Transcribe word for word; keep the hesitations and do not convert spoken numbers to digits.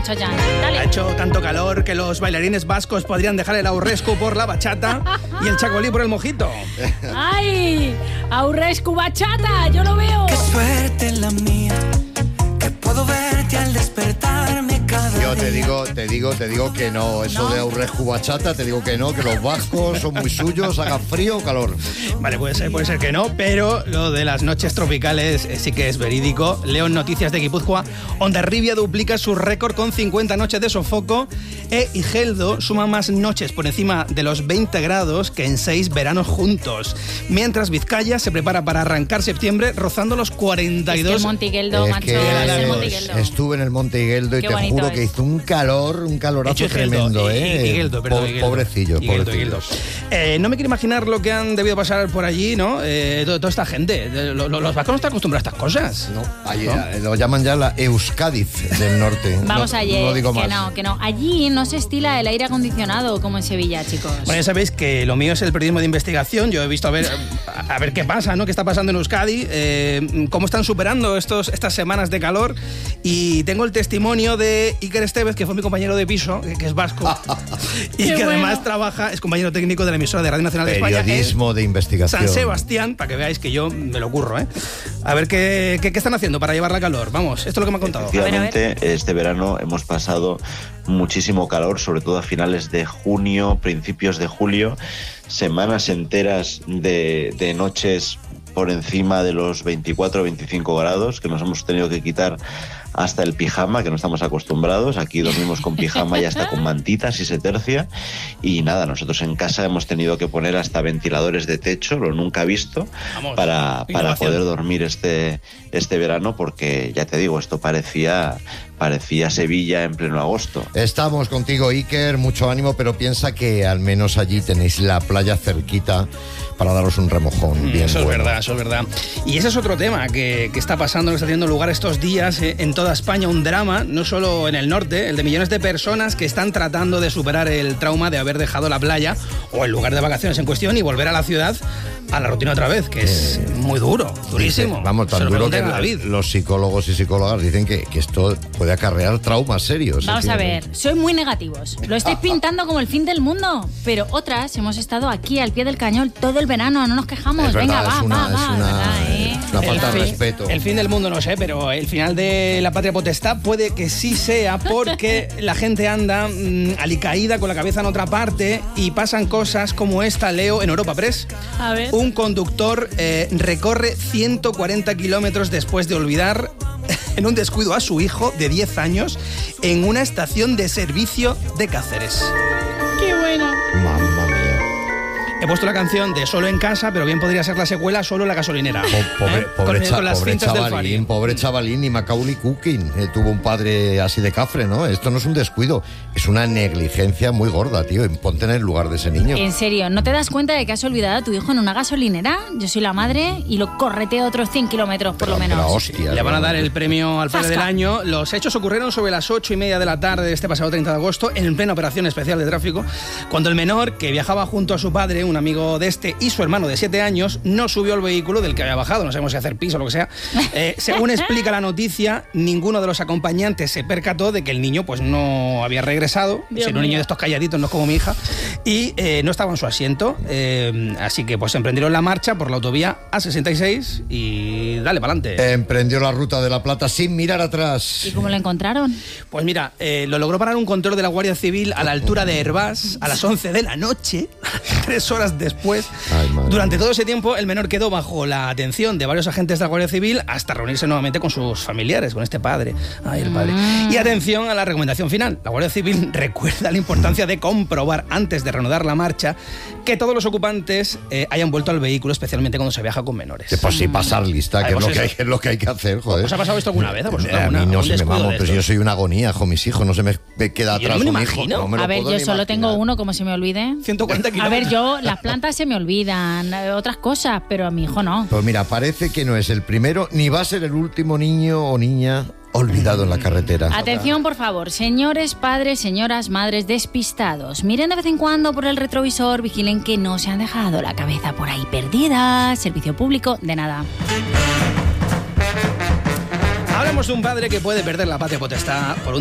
con Chayanne. Dale. Ha hecho tanto calor que los bailarines vascos podrían dejar el aurrescu por la bachata y el chacolí por el mojito. ¡Ay! Aurrescu bachata, yo lo veo. Qué suerte la mía, que puedo verte al despertarme cada Yo te día. digo, te digo, te digo que no. Eso ¿No? de aurrescu bachata, te digo que no, que los vascos son muy suyos, haga frío o calor. Vale, puede ser, puede ser que no, pero lo de las noches tropicales eh, sí que es verídico. Leo en Noticias de Guipúzcoa, Hondarribia duplica su récord con cincuenta noches de sofoco e Igeldo suma más noches por encima de los veinte grados que en seis veranos juntos. Mientras Vizcaya se prepara para arrancar septiembre rozando los cuarenta y Es que dos. el Monte Higueldo, Es macho, que es el es- Monte Higueldo. estuve en el Monte Higueldo y Qué te bonito juro es. que hizo un calor, un calorazo Hecho Igeldo, tremendo, I- ¿eh? I- Igeldo, perdón, Po- Igeldo. Pobrecillos, Igeldo, pobrecillos. Igeldo. Eh, no me quiero imaginar lo que han debido pasar por allí, ¿no? Eh, to- toda esta gente. Eh, lo- lo- los vascos no están acostumbrados a estas cosas. No, allí, eh, lo llaman ya la Euskadiz del norte. Vamos no, ayer, no digo que más. no, que no. Allí no se estila el aire acondicionado como en Sevilla, chicos. Bueno, ya sabéis que lo mío es el periodismo de investigación. Yo he visto a ver, a ver qué pasa, ¿no? ¿Qué está pasando en Euskadi? Eh, ¿Cómo están superando estos, estas semanas de calor? Y tengo el testimonio de Iker Estevez, que fue mi compañero de piso, que, que es vasco, y Qué que además bueno. trabaja, es compañero técnico de la emisora de Radio Nacional de España. Periodismo en de investigación. San Sebastián, para que veáis que yo me lo curro, ¿eh? A ver qué, qué, qué están haciendo para llevar la calor. Vamos, esto es lo que me han contado. ver, a ver. Efectivamente, este verano hemos pasado muchísimo calor, sobre todo a finales de junio, principios de julio, semanas enteras de, de noches por encima de los veinticuatro o veinticinco grados, que nos hemos tenido que quitar hasta el pijama, que no estamos acostumbrados. Aquí dormimos con pijama y hasta con mantitas si se tercia. Y nada, nosotros en casa hemos tenido que poner hasta ventiladores de techo, lo nunca visto, Vamos, para, para innovación. poder dormir este, este verano, porque ya te digo, esto parecía, parecía Sevilla en pleno agosto. Estamos contigo, Iker, mucho ánimo, pero piensa que al menos allí tenéis la playa cerquita para daros un remojón bien Eso es bueno. verdad, eso es verdad. Y ese es otro tema que, que está pasando, que está teniendo lugar estos días eh, en toda España, un drama, no solo en el norte, el de millones de personas que están tratando de superar el trauma de haber dejado la playa o el lugar de vacaciones en cuestión y volver a la ciudad a la rutina otra vez, que es muy duro, durísimo. Dice, vamos, tan Se lo duro que pregunten a David. los psicólogos y psicólogas dicen que, que esto puede acarrear traumas serios. Vamos Es a decir, ver, sois muy negativos. Lo estáis pintando como el fin del mundo. Pero otras hemos estado aquí al pie del cañón todo el verano, no nos quejamos. Es Venga, verdad, va, es una, va, es va. una- ¿verdad, eh? es una falta de fin- respeto. El fin del mundo no sé, pero el final de la patria potestad puede que sí sea porque la gente anda mmm, alicaída con la cabeza en otra parte y pasan cosas como esta, Leo, en Europa Press. A ver. Un conductor eh, recorre ciento cuarenta kilómetros después de olvidar en un descuido a su hijo de diez años en una estación de servicio de Cáceres. Qué bueno. Mamma mía. He puesto la canción de Solo en casa, pero bien podría ser la secuela Solo en la gasolinera. Po- Pobre, ¿Eh? pobre, con, cha- con las pobre cintas del chavalín, Fari. pobre chavalín, y Macaulay Culkin eh, tuvo un padre así de cafre, ¿no? Esto no es un descuido, es una negligencia muy gorda, tío. Ponte en el lugar de ese niño. En serio, ¿no te das cuenta de que has olvidado a tu hijo en una gasolinera? Yo soy la madre y lo correteo otros cien kilómetros por lo Pero, menos. hostia, Le van a dar realmente. el premio al padre del Zasca. año. Los hechos ocurrieron sobre las ocho y media de la tarde de este pasado treinta de agosto, en plena operación especial de tráfico, cuando el menor, que viajaba junto a su padre, un amigo de este, y su hermano de siete años, no subió al vehículo del que había bajado. No sabemos si hacer piso o lo que sea. Eh, según explica la noticia, ninguno de los acompañantes se percató de que el niño pues no había regresado. Dios Sino un mío. niño de estos calladitos, no es como mi hija. Y eh, no estaba en su asiento. Eh, así que pues emprendieron la marcha por la autovía A sesenta y seis y dale para adelante. Emprendió la ruta de la Plata sin mirar atrás. ¿Y cómo lo encontraron? Pues mira, eh, lo logró parar un control de la Guardia Civil a la altura de Hervás a las once de la noche, tres horas después. Ay, madre. Durante todo ese tiempo, el menor quedó bajo la atención de varios agentes de la Guardia Civil hasta reunirse nuevamente con sus familiares, con este padre. Ay, el padre. Y atención a la recomendación final. La Guardia Civil recuerda la importancia de comprobar antes de reanudar la marcha que todos los ocupantes eh, hayan vuelto al vehículo, especialmente cuando se viaja con menores. Que pues sí, pasar lista, Ay, que, es pues lo que, hay, eso. es lo que hay que hacer, joder. ¿Os ha pasado esto alguna vez a vosotros? A ¿Alguna- mí no algún se me descuido vamos, de pero si yo estos? soy una agonía, hijo, mis hijos, no se me, me queda Yo atrás no me un imagino. hijo. No me lo A ver, puedo yo ni solo tengo imaginar. uno, como se me olvide. ciento cuarenta A kilómetros. ver, yo, las plantas se me olvidan, eh, otras cosas, pero a mi hijo no. Pues mira, parece que no es el primero ni va a ser el último niño o niña olvidado en la carretera. Atención, por favor, señores padres, señoras madres despistados. Miren de vez en cuando por el retrovisor, vigilen que no se han dejado la cabeza por ahí perdida. Servicio público, de nada. Hablamos de un padre que puede perder la patria potestad por un